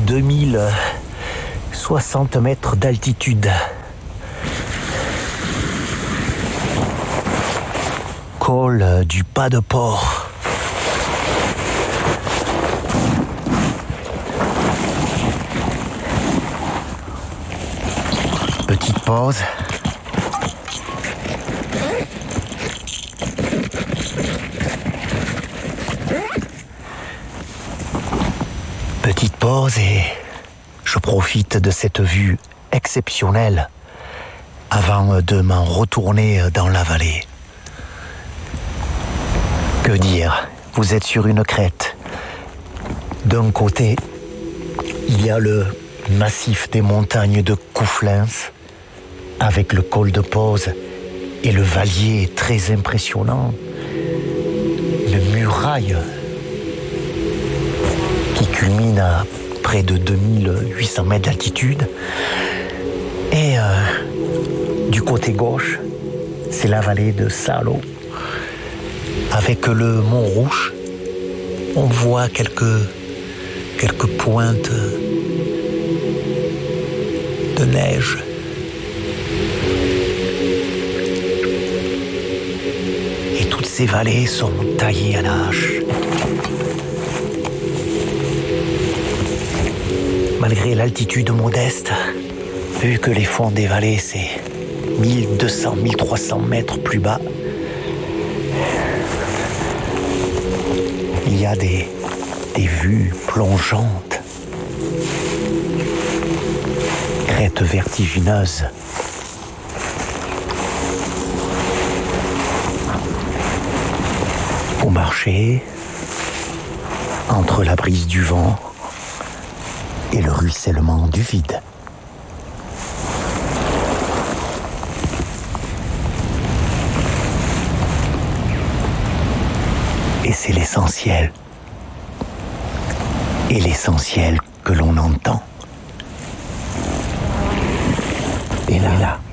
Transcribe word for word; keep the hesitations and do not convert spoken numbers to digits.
deux mille soixante mètres d'altitude. Col du Pas de Port. Petite pause. Petite pause et je profite de cette vue exceptionnelle avant de m'en retourner dans la vallée. Que dire? Vous êtes sur une crête. D'un côté, il y a le massif des montagnes de Couflins avec le col de Pose et le Vallier très impressionnant. Une muraille qui culmine à près de deux mille huit cents mètres d'altitude. Et euh, du côté gauche, c'est la vallée de Salo. Avec le Mont Rouge, on voit quelques, quelques pointes de neige. Et toutes ces vallées sont taillées à la hache. Malgré l'altitude modeste, vu que les fonds des vallées, c'est mille deux cents à mille trois cents mètres plus bas, il y a des, des vues plongeantes, crêtes vertigineuses. Vous marchez entre la brise du vent et le ruissellement du vide. Et c'est l'essentiel. Et l'essentiel que l'on entend. Et là, et là.